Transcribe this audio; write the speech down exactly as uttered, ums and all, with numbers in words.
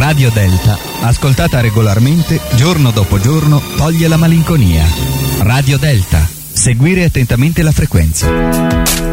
Radio Delta, ascoltata regolarmente, giorno dopo giorno, toglie la malinconia. Radio Delta. Seguire attentamente la frequenza.